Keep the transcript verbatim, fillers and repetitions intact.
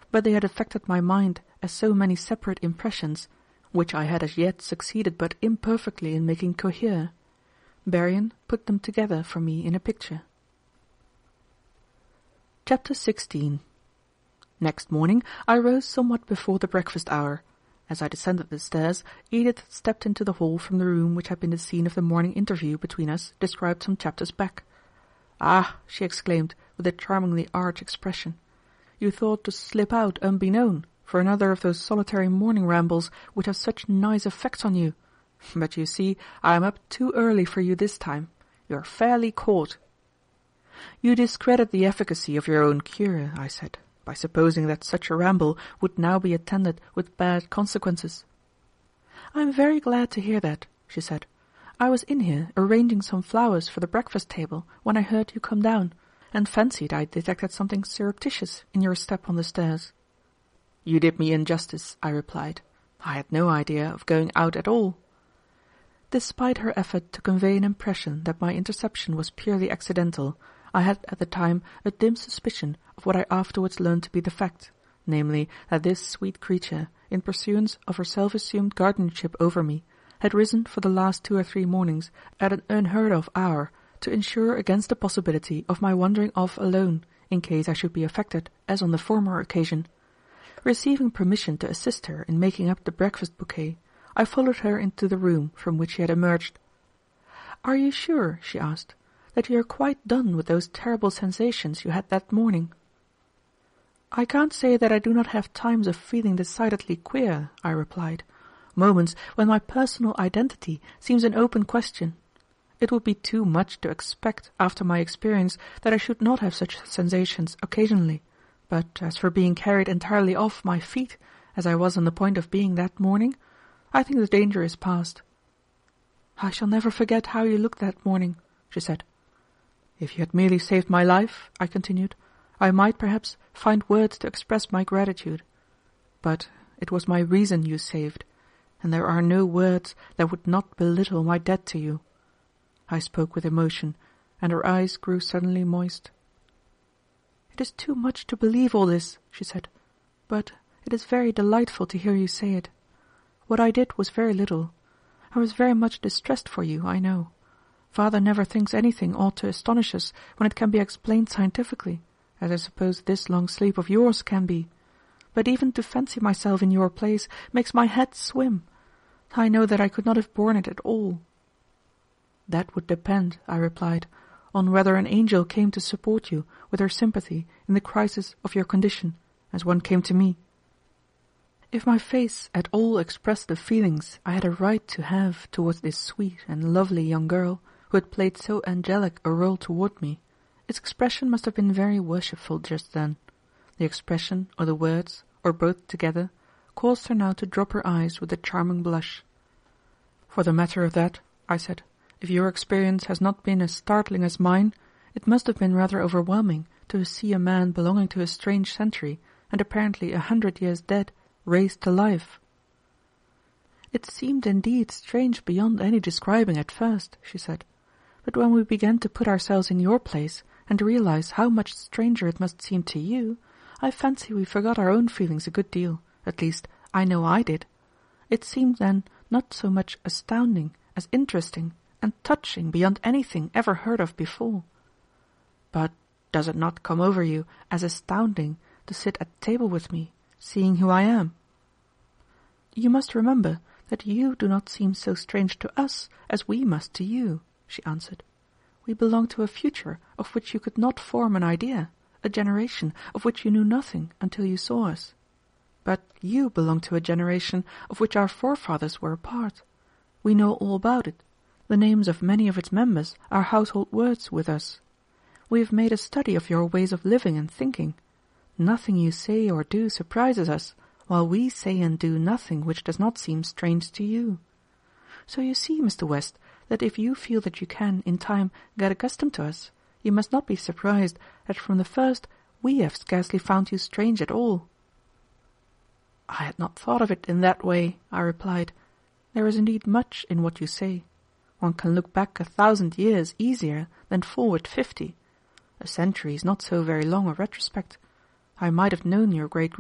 but they had affected my mind as so many separate impressions, which I had as yet succeeded but imperfectly in making cohere. Berrian put them together for me in a picture. Chapter sixteen. Next morning I rose somewhat before the breakfast hour. As I descended the stairs, Edith stepped into the hall from the room which had been the scene of the morning interview between us described some chapters back. "Ah," she exclaimed, with a charmingly arch expression, "you thought to slip out unbeknown for another of those solitary morning rambles which have such nice effects on you. But you see, I am up too early for you this time. You are fairly caught." "You discredit the efficacy of your own cure," I said, "by supposing that such a ramble would now be attended with bad consequences." "I am very glad to hear that," she said. "I was in here arranging some flowers for the breakfast table when I heard you come down, and fancied I detected something surreptitious in your step on the stairs." "You did me injustice," I replied. "I had no idea of going out at all." Despite her effort to convey an impression that my interception was purely accidental, I had at the time a dim suspicion of what I afterwards learned to be the fact, namely, that this sweet creature, in pursuance of her self-assumed guardianship over me, had risen for the last two or three mornings at an unheard-of hour to insure against the possibility of my wandering off alone, in case I should be affected as on the former occasion. Receiving permission to assist her in making up the breakfast bouquet, I followed her into the room from which she had emerged. "Are you sure," she asked, "that you are quite done with those terrible sensations you had that morning?" "I can't say that I do not have times of feeling decidedly queer," I replied, "moments when my personal identity seems an open question. It would be too much to expect after my experience that I should not have such sensations occasionally, but as for being carried entirely off my feet, as I was on the point of being that morning, I think the danger is past." "I shall never forget how you looked that morning," she said. "If you had merely saved my life," I continued, "I might perhaps find words to express my gratitude. But it was my reason you saved, and there are no words that would not belittle my debt to you." I spoke with emotion, and her eyes grew suddenly moist. "It is too much to believe all this," she said, "but it is very delightful to hear you say it. What I did was very little. I was very much distressed for you, I know. Father never thinks anything ought to astonish us when it can be explained scientifically, as I suppose this long sleep of yours can be. But even to fancy myself in your place makes my head swim. I know that I could not have borne it at all." "That would depend," I replied, "on whether an angel came to support you with her sympathy in the crisis of your condition, as one came to me. If my face at all expressed the feelings I had a right to have towards this sweet and lovely young girl, who had played so angelic a rôle toward me, its expression must have been very worshipful just then. The expression, or the words, or both together, caused her now to drop her eyes with a charming blush. For the matter of that, I said, if your experience has not been as startling as mine, it must have been rather overwhelming to see a man belonging to a strange century, and apparently a hundred years dead, raised to life. It seemed indeed strange beyond any describing at first, she said, but when we began to put ourselves in your place and realize how much stranger it must seem to you, I fancy we forgot our own feelings a good deal, at least I know I did. It seemed then not so much astounding as interesting and touching beyond anything ever heard of before. But does it not come over you as astounding to sit at table with me, seeing who I am? You must remember that you do not seem so strange to us as we must to you, she answered. We belong to a future of which you could not form an idea, a generation of which you knew nothing until you saw us. But you belong to a generation of which our forefathers were a part. We know all about it. The names of many of its members are household words with us. We have made a study of your ways of living and thinking. Nothing you say or do surprises us, while we say and do nothing which does not seem strange to you. So you see, Mister West, that if you feel that you can, in time, get accustomed to us, you must not be surprised that from the first we have scarcely found you strange at all. I had not thought of it in that way, I replied. There is indeed much in what you say. One can look back a thousand years easier than forward fifty. A century is not so very long a retrospect. I might have known your great